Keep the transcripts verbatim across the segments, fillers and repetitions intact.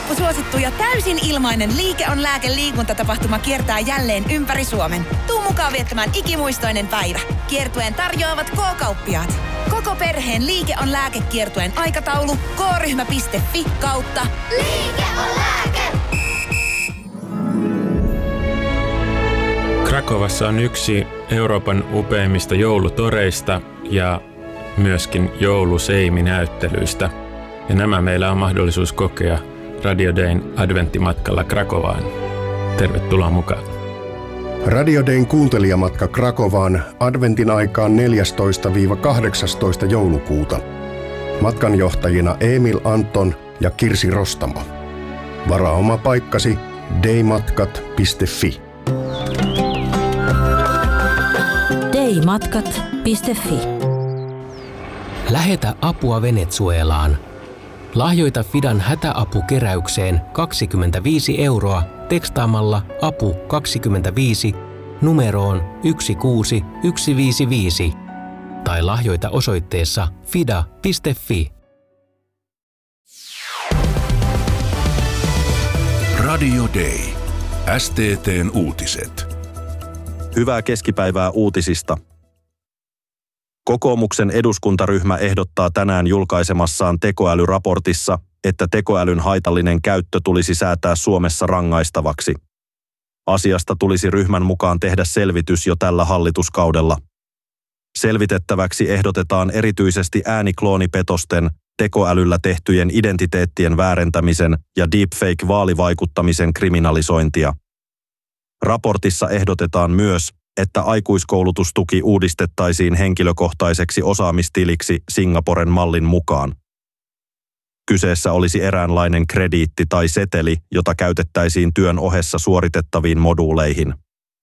Huippusuosittu ja täysin ilmainen Liike on lääke -liikuntatapahtuma kiertää jälleen ympäri Suomen. Tuu mukaan viettämään ikimuistoinen päivä. Kiertueen tarjoavat K-kauppiaat. Koko perheen Liike on lääke -kiertueen aikataulu k-ryhmä piste fi kautta Liike on lääke! Krakovassa on yksi Euroopan upeimmista joulutoreista ja myöskin jouluseiminäyttelyistä. Ja nämä meillä on mahdollisuus kokea Radio Dayn adventtimatkalla Krakovaan. Tervetuloa mukaan. Radio Dayn kuuntelijamatka Krakovaan adventin aikaan neljästoista kahdeksastoista joulukuuta. Matkanjohtajina Emil Anton ja Kirsi Rostamo. Varaa oma paikkasi daymatkat piste fi. daymatkat piste fi. Lähetä apua Venezuelaan. Lahjoita Fidan hätäapukeräykseen kaksikymmentäviisi euroa tekstaamalla apu kaksikymmentäviisi numeroon yksi kuusi yksi viisi viisi tai lahjoita osoitteessa fida piste fi. Radio Day. S T T:n uutiset. Hyvää keskipäivää uutisista. Kokoomuksen eduskuntaryhmä ehdottaa tänään julkaisemassaan tekoälyraportissa, että tekoälyn haitallinen käyttö tulisi säätää Suomessa rangaistavaksi. Asiasta tulisi ryhmän mukaan tehdä selvitys jo tällä hallituskaudella. Selvitettäväksi ehdotetaan erityisesti äänikloonipetosten, tekoälyllä tehtyjen identiteettien väärentämisen ja deepfake-vaalivaikuttamisen kriminalisointia. Raportissa ehdotetaan myös, että aikuiskoulutustuki uudistettaisiin henkilökohtaiseksi osaamistiliksi Singaporen mallin mukaan. Kyseessä olisi eräänlainen krediitti tai seteli, jota käytettäisiin työn ohessa suoritettaviin moduuleihin.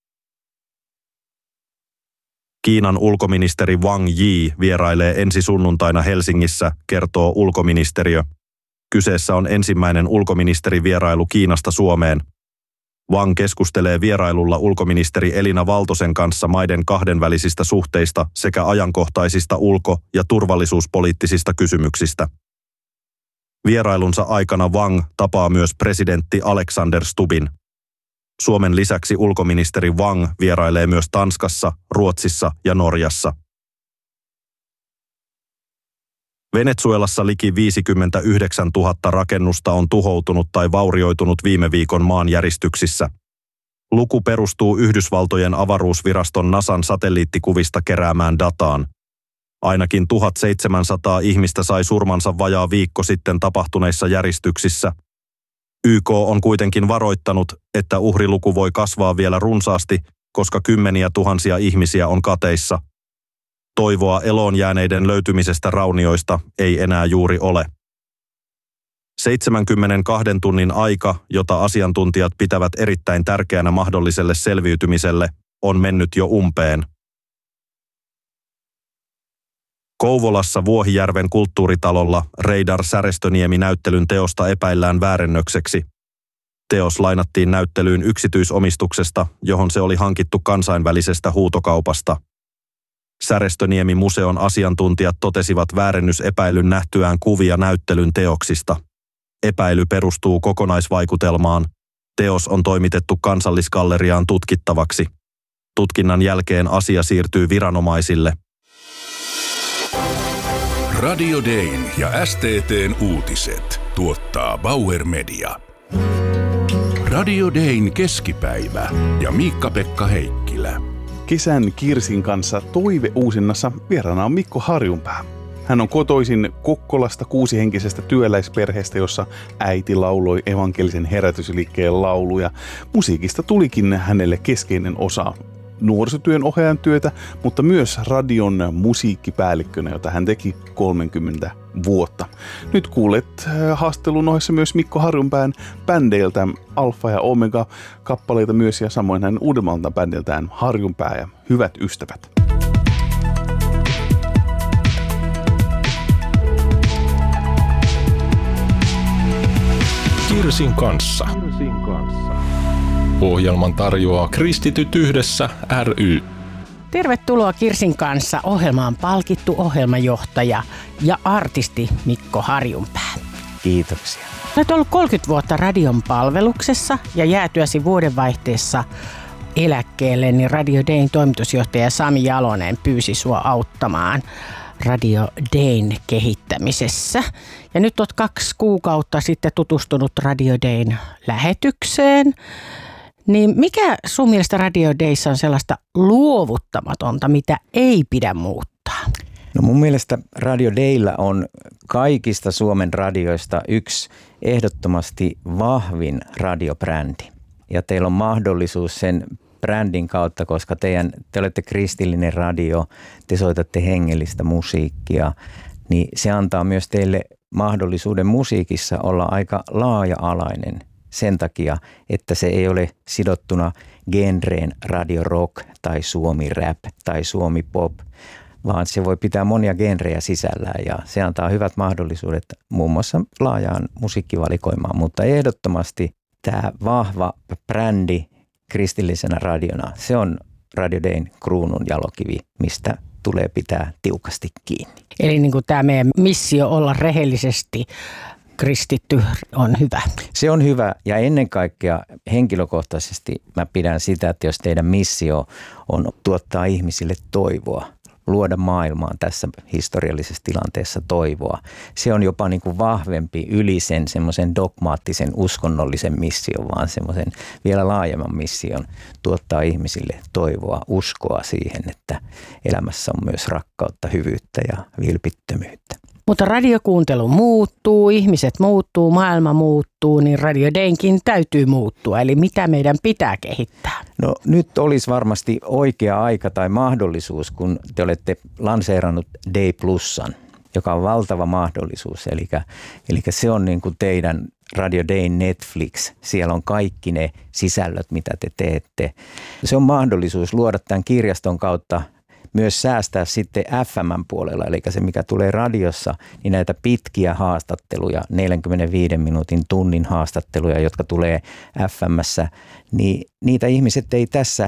Kiinan ulkoministeri Wang Yi vierailee ensi sunnuntaina Helsingissä, kertoo ulkoministeriö. Kyseessä on ensimmäinen ulkoministerivierailu Kiinasta Suomeen. Wang keskustelee vierailulla ulkoministeri Elina Valtosen kanssa maiden kahdenvälisistä suhteista sekä ajankohtaisista ulko- ja turvallisuuspoliittisista kysymyksistä. Vierailunsa aikana Wang tapaa myös presidentti Alexander Stubbin. Suomen lisäksi ulkoministeri Wang vierailee myös Tanskassa, Ruotsissa ja Norjassa. Venezuelassa liki viisikymmentäyhdeksäntuhatta rakennusta on tuhoutunut tai vaurioitunut viime viikon maanjäristyksissä. Luku perustuu Yhdysvaltojen avaruusviraston NASAn satelliittikuvista keräämään dataan. Ainakin tuhatseitsemänsataa ihmistä sai surmansa vajaa viikko sitten tapahtuneissa järistyksissä. Y K on kuitenkin varoittanut, että uhriluku voi kasvaa vielä runsaasti, koska kymmeniä tuhansia ihmisiä on kateissa. Toivoa eloon jääneiden löytymisestä raunioista ei enää juuri ole. seitsemänkymmentäkaksi tunnin aika, jota asiantuntijat pitävät erittäin tärkeänä mahdolliselle selviytymiselle, on mennyt jo umpeen. Kouvolassa Vuohijärven kulttuuritalolla Reidar Särestöniemi-näyttelyn teosta epäillään väärennökseksi. Teos lainattiin näyttelyyn yksityisomistuksesta, johon se oli hankittu kansainvälisestä huutokaupasta. Särestöniemi-museon asiantuntijat totesivat väärennysepäilyn nähtyään kuvia näyttelyn teoksista. Epäily perustuu kokonaisvaikutelmaan. Teos on toimitettu Kansallisgalleriaan tutkittavaksi. Tutkinnan jälkeen asia siirtyy viranomaisille. Radio Dayn ja S T T:n uutiset tuottaa Bauer Media. Radio Dayn keskipäivä ja Miikka-Pekka Heikkilä. Kesän Kirsin kanssa toiveuusinnassa vieraana on Mikko Harjunpää. Hän on kotoisin Kokkolasta kuusihenkisestä työläisperheestä, jossa äiti lauloi evankelisen herätysliikkeen lauluja. Musiikista tulikin hänelle keskeinen osa nuorisotyön ohjaajan työtä, mutta myös radion musiikkipäällikkönä, jota hän teki kolmekymmentä vuotta. Nyt kuulet haastattelun ohessa myös Mikko Harjunpään bändeiltä Alfa ja Omega kappaleita myös, ja samoin hän Uudenmaalta bändiltään Harjunpää ja Hyvät ystävät. Kirsin kanssa. Ohjelman tarjoaa Kristityt yhdessä ry. Tervetuloa Kirsin kanssa. Ohjelmaan palkittu ohjelmajohtaja ja artisti Mikko Harjunpää. Kiitoksia. Olet ollut kolmekymmentä vuotta radion palveluksessa ja jäätyäsi vuodenvaihteessa eläkkeelle, niin Radio Dayn toimitusjohtaja Sami Jalonen pyysi sua auttamaan Radio Dayn kehittämisessä. Ja nyt olet kaksi kuukautta sitten tutustunut Radio Dayn lähetykseen. Niin mikä sun mielestä Radio Dayssa on sellaista luovuttamatonta, mitä ei pidä muuttaa? No mun mielestä Radio Daylla on kaikista Suomen radioista yksi ehdottomasti vahvin radiobrändi. Ja teillä on mahdollisuus sen brändin kautta, koska teidän, te olette kristillinen radio, te soitatte hengellistä musiikkia, niin se antaa myös teille mahdollisuuden musiikissa olla aika laaja-alainen sen takia, että se ei ole sidottuna genreen radio rock tai suomi rap tai suomi pop, vaan se voi pitää monia genrejä sisällään ja se antaa hyvät mahdollisuudet muun muassa laajaan musiikkivalikoimaan, mutta ehdottomasti tämä vahva brändi kristillisenä radiona, se on Radio Dayn kruunun jalokivi, mistä tulee pitää tiukasti kiinni. Eli niin kuin tämä meidän missio olla rehellisesti kristitty on hyvä. Se on hyvä ja ennen kaikkea henkilökohtaisesti mä pidän sitä, että jos teidän missio on tuottaa ihmisille toivoa, luoda maailmaan tässä historiallisessa tilanteessa toivoa. Se on jopa niin kuin vahvempi yli sen semmoisen dogmaattisen uskonnollisen mission, vaan semmoisen vielä laajemman mission tuottaa ihmisille toivoa, uskoa siihen, että elämässä on myös rakkautta, hyvyyttä ja vilpittömyyttä. Mutta radiokuuntelu muuttuu, ihmiset muuttuu, maailma muuttuu, niin Radio Daynkin täytyy muuttua. Eli mitä meidän pitää kehittää? No nyt olisi varmasti oikea aika tai mahdollisuus, kun te olette lanseerannut Day Plusan, joka on valtava mahdollisuus. Eli, eli se on niin kuin teidän Radio Dayn Netflix. Siellä on kaikki ne sisällöt, mitä te teette. Se on mahdollisuus luoda tämän kirjaston kautta myös säästää sitten F M:n puolella, eli se mikä tulee radiossa, niin näitä pitkiä haastatteluja, neljänkymmenenviiden minuutin tunnin haastatteluja, jotka tulee F M:ssä, niin niitä ihmiset ei tässä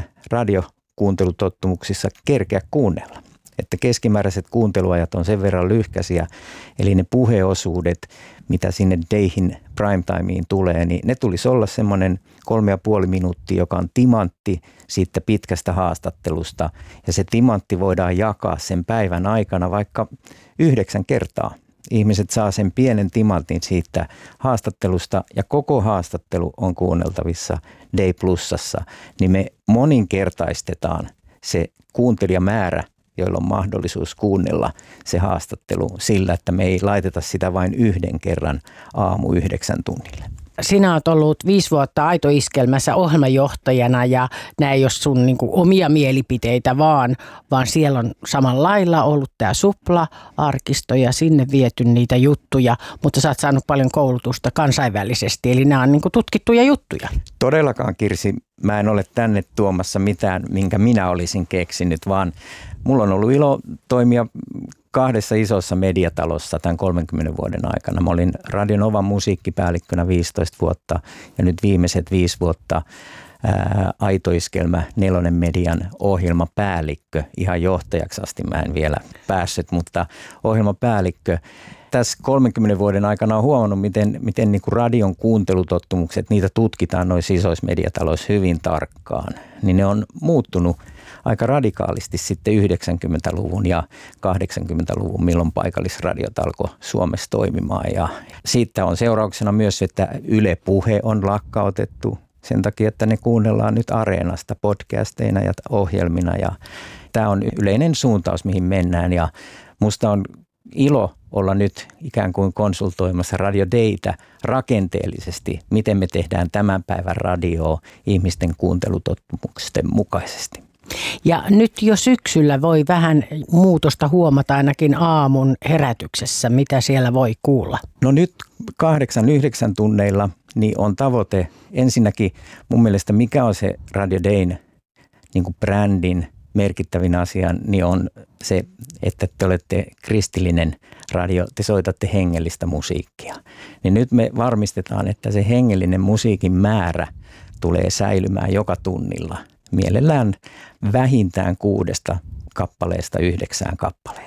radiokuuntelutottumuksissa kerkeä kuunnella. Että keskimääräiset kuunteluajat on sen verran lyhkäisiä, eli ne puheosuudet, mitä sinne Dayhin primetimeen tulee, niin ne tulisi olla semmoinen kolme ja puoli minuuttia, joka on timantti siitä pitkästä haastattelusta. Ja se timantti voidaan jakaa sen päivän aikana vaikka yhdeksän kertaa. Ihmiset saa sen pienen timantin siitä haastattelusta ja koko haastattelu on kuunneltavissa Day Plusassa. Niin me moninkertaistetaan se kuuntelijamäärä, joilla on mahdollisuus kuunnella se haastattelu sillä, että me ei laiteta sitä vain yhden kerran aamu yhdeksän tunnille. Sinä olet ollut viisi vuotta Aito-iskelmässä ohjelmajohtajana ja nämä ei ole sun niin kuin omia mielipiteitä vaan, vaan siellä on samalla lailla ollut tämä supla-arkisto ja sinne viety niitä juttuja, mutta sä oot saanut paljon koulutusta kansainvälisesti, eli nämä on niin kuin tutkittuja juttuja. Todellakaan, Kirsi, mä en ole tänne tuomassa mitään, minkä minä olisin keksinyt, vaan mulla on ollut ilo toimia kahdessa isossa mediatalossa tämän kolmenkymmenen vuoden aikana. Mä olin Radio Novan musiikkipäällikkönä viisitoista vuotta ja nyt viimeiset viisi vuotta ää, Aito-iskelmä Nelonen Median ohjelmapäällikkö. Ihan johtajaksi asti mä en vielä päässyt, mutta ohjelmapäällikkö. Tässä kolmenkymmenen vuoden aikana on huomannut, miten, miten niin kuin radion kuuntelutottumukset, niitä tutkitaan noissa isoissa mediataloissa hyvin tarkkaan. Niin ne on muuttunut aika radikaalisti sitten yhdeksänkymmentäluvun ja kahdeksankymmentäluvun, milloin paikallisradiot alkoi Suomessa toimimaan. Ja siitä on seurauksena myös, että Yle Puhe on lakkautettu sen takia, että ne kuunnellaan nyt Areenasta podcasteina ja ohjelmina. Ja tämä on yleinen suuntaus, mihin mennään ja musta on ilo olla nyt ikään kuin konsultoimassa Radio Daytä rakenteellisesti, miten me tehdään tämän päivän radioa ihmisten kuuntelutottumusten mukaisesti. Ja nyt jo syksyllä voi vähän muutosta huomata ainakin aamun herätyksessä, mitä siellä voi kuulla. No nyt kahdeksan yhdeksän tunneilla niin on tavoite ensinnäkin mun mielestä mikä on se Radio Dayn niin kuin brändin merkittävin asia, niin on se, että te olette kristillinen radio, te soitatte hengellistä musiikkia. Niin nyt me varmistetaan, että se hengellinen musiikin määrä tulee säilymään joka tunnilla. Mielellään vähintään kuudesta kappaleesta yhdeksään kappaleeseen.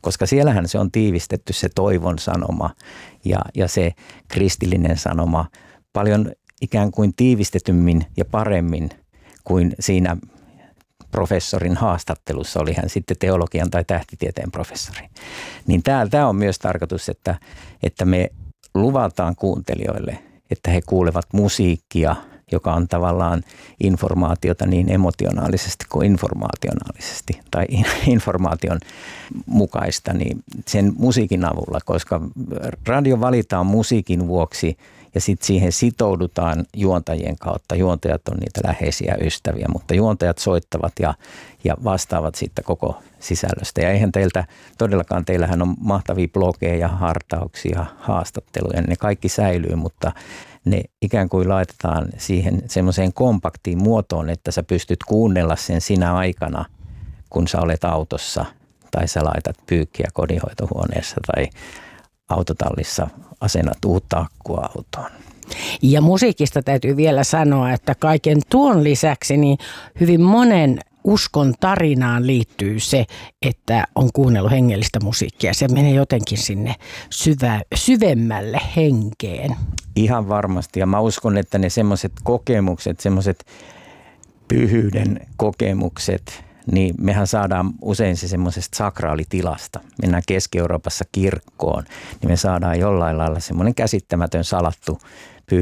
koska siellähän se on tiivistetty se toivon sanoma ja, ja se kristillinen sanoma paljon ikään kuin tiivistetymmin ja paremmin kuin siinä professorin haastattelussa, oli hän sitten teologian tai tähtitieteen professori. Niin tämä on myös tarkoitus, että, että me luvataan kuuntelijoille, että he kuulevat musiikkia, joka on tavallaan informaatiota niin emotionaalisesti kuin informationaalisesti tai informaation mukaista, niin sen musiikin avulla, koska radio valitaan musiikin vuoksi ja sitten siihen sitoudutaan juontajien kautta. Juontajat on niitä läheisiä ystäviä, mutta juontajat soittavat ja, ja vastaavat sitten koko sisällöstä. Ja eihän teiltä, todellakaan teillähän on mahtavia blogeja, hartauksia, haastatteluja, ne kaikki säilyy, mutta ne ikään kuin laitetaan siihen semmoiseen kompaktiin muotoon, että sä pystyt kuunnella sen sinä aikana, kun sä olet autossa tai sä laitat pyykkiä kodinhoitohuoneessa tai autotallissa asennat uutta akkua autoon. Ja musiikista täytyy vielä sanoa, että kaiken tuon lisäksi niin hyvin monen uskon tarinaan liittyy se, että on kuunnellut hengellistä musiikkia. Se menee jotenkin sinne syvä, syvemmälle henkeen. Ihan varmasti. Ja mä uskon, että ne semmoiset kokemukset, semmoiset pyhyyden kokemukset, niin mehän saadaan usein se semmoisesta sakraalitilasta. Mennään Keski-Euroopassa kirkkoon, niin me saadaan jollain lailla semmoinen käsittämätön salattu